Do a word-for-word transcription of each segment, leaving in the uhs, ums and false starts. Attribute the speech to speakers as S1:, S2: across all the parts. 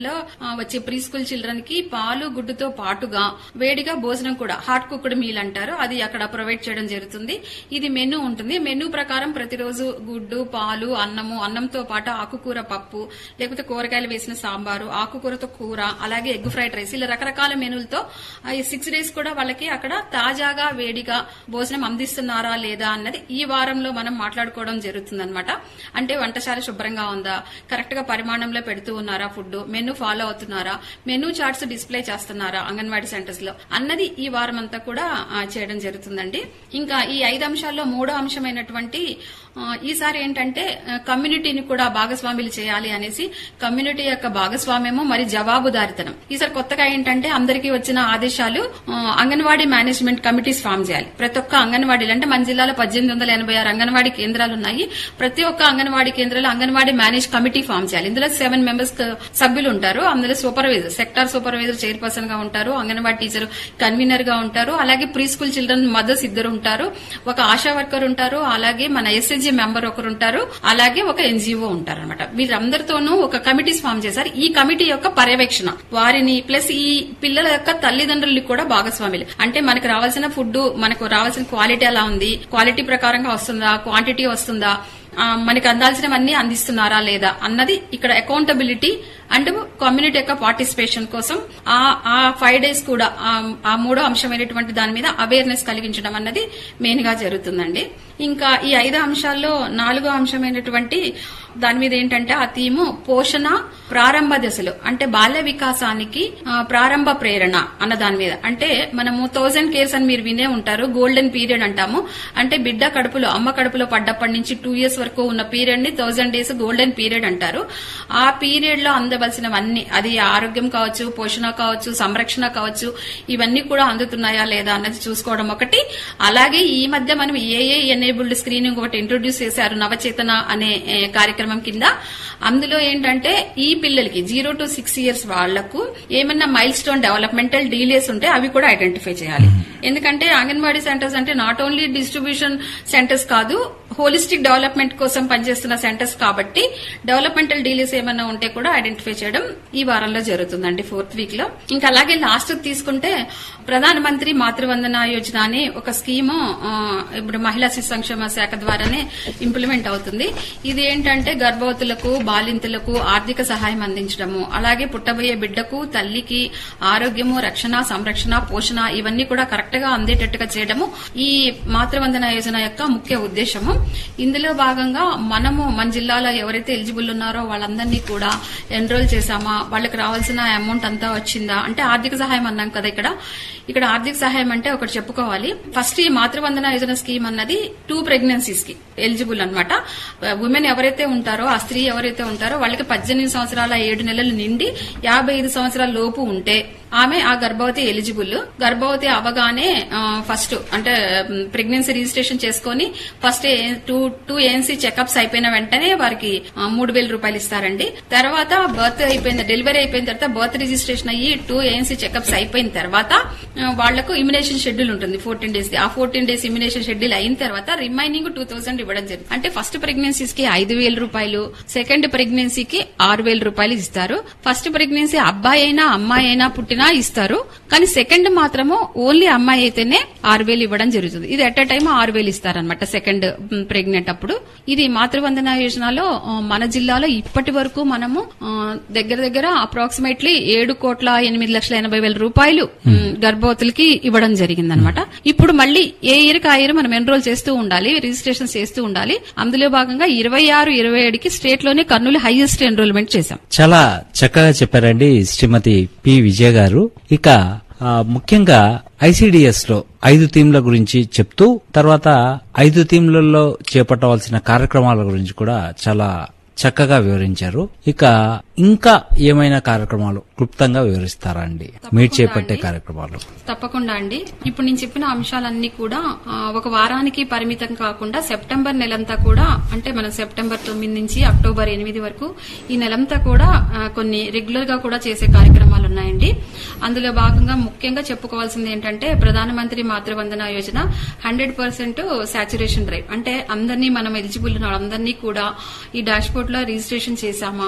S1: లో వచ్చే pre school children కి పాలు గుడ్డుతో పాటుగా వేడిగా భోజనం కూడా హాట్ కుక్డ్ మీల్ అంటారు, అది అక్కడ ప్రొవైడ్ చేయడం జరుగుతుంది. ఇది మెనూ ఉంటుంది. మెనూ ప్రకారం ప్రతిరోజు గుడ్డు, పాలు, అన్నము, అన్నంతో పాటు ఆకుకూర పప్పు, లేకపోతే కూరగాయలు వేసిన సాంబారు, ఆకుకూరతో కూర, అలాగే ఎగ్ ఫ్రైడ్ రైస్, ఇలా రకరకాల మెనూలతో ఈ సిక్స్ డేస్ కూడా వాళ్ళకి అక్కడ తాజాగా వేడిగా భోజనం అందిస్తున్నారా లేదా అన్నది ఈ వారంలో మనం మాట్లాడుకోవడం జరుగుతుంది అనమాట. అంటే వంటశాల శుభ్రంగా ఉందా, కరెక్ట్ గా పరిమాణంలో పెడుతూ ఉన్నారా, ఫుడ్ మెనూ ఫాలో అవుతున్నారా, మెనూ చార్ట్స్ డిస్ప్లే చేస్తున్నారా అంగన్వాడీ సెంటర్స్ లో అన్నది ఈ వారం అంతా కూడా చేయడం జరుగుతుందండి. ఇంకా ఈ ఐదు అంశాల్లో మూడో అంశమైనటువంటి ఈసారి ఏంటంటే కమ్యూనిటీని కూడా భాగస్వాములు చేయాలి అనేసి కమ్యూనిటీ యొక్క భాగస్వామ్యము మరి జవాబుదారితనం. ఈసారి కొత్తగా ఏంటంటే అందరికీ వచ్చిన ఆదేశాలు అంగన్వాడీ మేనేజ్మెంట్ కమిటీస్ ఫామ్ చేయాలి. ప్రతి ఒక్క అంగన్వాడీలు అంటే మన జిల్లాలో పద్దెనిమిది వందల ఎనభై ఆరు అంగన్వాడీ కేంద్రాలు ఉన్నాయి. ప్రతి ఒక్క అంగన్వాడీ కేంద్రాలు అంగన్వాడీ మేనేజ్ కమిటీ ఫామ్ చేయాలి. ఇందులో సెవెన్ మెంబర్స్ సభ్యులు ఉంటారు. అందులో సూపర్వైజర్, సెక్టార్ సూపర్వైజర్ చైర్పర్సన్ గా ఉంటారు, అంగన్వాడీ టీచర్ కన్వీనర్ గా ఉంటారు, అలాగే ప్రీ స్కూల్ చిల్డ్రన్ మదర్స్ ఇద్దరు ఉంటారు, ఒక ఆశా వర్కర్ ఉంటారు, అలాగే మన ఎస్ఎస్జీ మెంబర్ ఒకరు ఉంటారు, అలాగే ఒక ఎన్జీఓ ఉంటారు అనమాట. వీళ్ళందరితోనూ ఒక కమిటీస్ ఫామ్ చేశారు. ఈ కమిటీ యొక్క పర్యవేక్షణ వారిని ప్లస్ ఈ పిల్లల యొక్క తల్లిదండ్రులకి కూడా భాగస్వాములు. అంటే మనకు రావాల్సిన ఫుడ్, మనకు రావాల్సిన క్వాలిటీ ఎలా ఉంది, క్వాలిటీ ప్రకారంగా వస్తుందా, క్వాంటిటీ వస్తుందా, మనకి అందాల్సినవన్నీ అందిస్తున్నారా లేదా అన్నది ఇక్కడ అకౌంటబిలిటీ అండ్ కమ్యూనిటీ యొక్క పార్టిసిపేషన్ కోసం ఆ ఫైవ్ డేస్ కూడా ఆ మూడో అంశమైనటువంటి దాని మీద అవేర్నెస్ కలిగించడం అన్నది మెయిన్ గా జరుగుతుందండి. ఇంకా ఈ ఐదు అంశాల్లో నాలుగో అంశమైనటువంటి దాని మీద ఏంటంటే ఆ థీము పోషణ ప్రారంభ దశలు, అంటే బాల్య వికాసానికి ప్రారంభ ప్రేరణ అన్న దాని మీద. అంటే మనము థౌజండ్ కేర్స్ అని మీరు వినే ఉంటారు, గోల్డెన్ పీరియడ్ అంటాము. అంటే బిడ్డ కడుపులో అమ్మ కడుపులో పడ్డప్పటి నుంచి టూ ఇయర్స్ వరకు ఉన్న పీరియడ్ ని థౌజండ్ డేస్ గోల్డెన్ పీరియడ్ అంటారు. ఆ పీరియడ్ లో అందవలసినవన్నీ, అది ఆరోగ్యం కావచ్చు, పోషణ కావచ్చు, సంరక్షణ కావచ్చు, ఇవన్నీ కూడా అందుతున్నాయా లేదా అన్నది చూసుకోవడం ఒకటి. అలాగే ఈ మధ్య మనం ఏఏ ఎనేబుల్డ్ స్క్రీనింగ్ ఒకటి ఇంట్రొడ్యూస్ చేశారు, నవచేతన అనే కార్యక్రమం కింద. అందులో ఏంటంటే ఈ పిల్లలకి జీరో టు సిక్స్ ఇయర్స్ వాళ్లకు ఏమన్నా మైల్ స్టోన్ డెవలప్మెంటల్ డీలేస్ ఉంటే అవి కూడా ఐడెంటిఫై చేయాలి. ఎందుకంటే అంగన్వాడీ సెంటర్స్ అంటే నాట్ ఓన్లీ డిస్ట్రిబ్యూషన్ సెంటర్స్ కాదు, హోలిస్టిక్ డెవలప్మెంట్ కోసం పనిచేస్తున్న సెంటర్స్ కాబట్టి డెవలప్మెంటల్ డీలేస్ ఏమన్నా ఉంటే కూడా ఐడెంటిఫై చేయడం ఈ వారంలో జరుగుతుందండి, ఫోర్త్ వీక్ లో. ఇంకా అలాగే లాస్ట్ తీసుకుంటే ప్రధానమంత్రి మాతృవందన యోజన అని ఒక స్కీము ఇప్పుడు మహిళా శిశు సంక్షేమ శాఖ ద్వారానే ఇంప్లిమెంట్ అవుతుంది. ఇది ఏంటంటే గర్భవతులకు, బాలింతలకు ఆర్థిక సహాయం అందించడము, అలాగే పుట్టబోయే బిడ్డకు, తల్లికి ఆరోగ్యము, రక్షణ, సంరక్షణ, పోషణ ఇవన్నీ కూడా కరెక్ట్ గా అందేటట్టుగా చేయడము ఈ మాతృవందన యోజన యొక్క ముఖ్య ఉద్దేశము. ఇందులో భాగంగా మనము మన జిల్లాలో ఎవరైతే ఎలిజిబుల్ ఉన్నారో వాళ్ళందరినీ కూడా ఎన్రోల్ చేశామా, వాళ్ళకి రావాల్సిన అమౌంట్ అంతా వచ్చిందా, అంటే ఆర్థిక సహాయం అన్నాం కదా ఇక్కడ. ఇక్కడ ఆర్థిక సహాయం అంటే ఒకటి చెప్పుకోవాలి. ఫస్ట్ ఈ మాతృవందన యోజన స్కీమ్ అన్నది టూ ప్రెగ్నెన్సీస్ కి ఎలిజిబుల్ అనమాట. ఉమెన్ ఎవరైతే ఉంటారో, ఆ స్త్రీ ఎవరైతే ఉంటారో వాళ్ళకి పద్దెనిమిది సంవత్సరాల ఏడు నెలలు నిండి యాభై ఐదు సంవత్సరాల లోపు ఉంటే ఆమె ఆ గర్భవతి ఎలిజిబుల్. గర్భవతి అవగానే ఫస్ట్ అంటే ప్రెగ్నెన్సీ రిజిస్ట్రేషన్ చేసుకుని first two two ANC checkups అయిపోయిన వెంటనే వారికి మూడు వేల రూపాయలు ఇస్తారండి. తర్వాత బర్త్ అయిపోయిన డెలివరీ అయిపోయిన తర్వాత బర్త్ రిజిస్ట్రేషన్ అయ్యి టూ ఏఎన్సీ చెకప్స్ అయిపోయిన తర్వాత వాళ్లకు ఇమ్యునేషన్ షెడ్యూల్ ఉంటుంది ఫోర్టీన్ డేస్ ది. ఆ ఫోర్టీన్ డేస్ ఇమ్యునేషన్ షెడ్యూల్ అయిన తర్వాత రిమైనింగ్ టూ థౌసండ్ ఇవ్వడం జరుగుతుంది. అంటే ఫస్ట్ ప్రెగ్నెన్సీస్ కి ఐదు వేల రూపాయలు, సెకండ్ ప్రెగ్నెన్సీకి ఆరు వేల రూపాయలు ఇస్తారు. ఫస్ట్ ప్రెగ్నెన్సీ అబ్బాయి అయినా అమ్మాయి అయినా పుట్టిన ఇస్తారు, కానీ సెకండ్ మాత్రము ఓన్లీ అమ్మాయి అయితేనే ఆరు వేలు ఇవ్వడం జరుగుతుంది. ఇది ఎట్ అ టైం ఆరు వేలు ఇస్తారనమాట సెకండ్ ప్రెగ్నెంట్ అప్పుడు. ఇది మాతృవందన యోజనలో మన జిల్లాలో ఇప్పటి వరకు మనము దగ్గర దగ్గర అప్రాక్సిమేట్లీ ఏడు కోట్ల ఎనిమిది లక్షల ఎనభై వేల రూపాయలు గర్భవతులకి ఇవ్వడం జరిగిందనమాట. ఇప్పుడు మళ్లీ ఏ ఇయర్ కి ఆ ఇయర్ మనం ఎన్రోల్ చేస్తూ ఉండాలి, రిజిస్ట్రేషన్ చేస్తూ ఉండాలి. అందులో భాగంగా ఇరవై ఆరు ఇరవై ఏడుకి స్టేట్ లోనే కర్నూలు హైయెస్ట్ ఎన్రోల్మెంట్ చేశాం.
S2: చాలా చక్కగా చెప్పారండి శ్రీమతి పి విజయ గారు. ఇక ముఖ్యంగా ఐసీడీఎస్ లో ఐదు థీమ్ల గురించి చెప్తూ తర్వాత ఐదు థీమ్లలో చేపట్టవలసిన కార్యక్రమాల గురించి కూడా చాలా చక్కగా వివరించారు. ఇక ఇంకా ఏమైనా కార్యక్రమాలు క్లుప్తంగా వివరిస్తారా అండి, మీరు చేపట్టే కార్యక్రమాలు?
S1: తప్పకుండా అండి. ఇప్పుడు నేను చెప్పిన అంశాలన్నీ కూడా ఒక వారానికి పరిమితం కాకుండా సెప్టెంబర్ నెలంతా కూడా, అంటే మనం సెప్టెంబర్ తొమ్మిది నుంచి అక్టోబర్ ఎనిమిది వరకు ఈ నెలంతా కూడా కొన్ని రెగ్యులర్ గా కూడా చేసే కార్యక్రమాలు ఉన్నాయండి. అందులో భాగంగా ముఖ్యంగా చెప్పుకోవాల్సింది ఏంటంటే ప్రధానమంత్రి Matru Vandana Yojana hundred percent saturation drive. అంటే అందరినీ మనం ఎలిజిబుల్ ఉన్న అందరినీ కూడా ఈ డాష్ బోర్డ్ లో రిజిస్ట్రేషన్ చేశామా,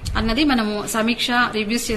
S1: అన్నది మనము సమీక్ష రివ్యూస్